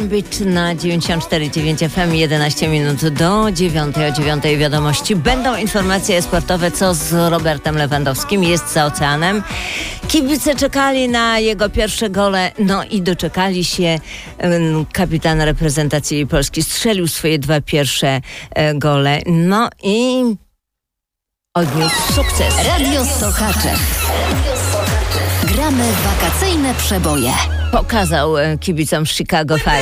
Gambit na 94,9 FM, 11 minut do 9. O 9 wiadomości będą informacje sportowe, co z Robertem Lewandowskim, jest za oceanem. Kibice czekali na jego pierwsze gole, no i doczekali się. Kapitan reprezentacji Polski strzelił swoje 2 pierwsze gole, no i odniósł sukces. Radio Sochaczew. Gramy w wakacyjne przeboje. Pokazał kibicom Chicago Fire.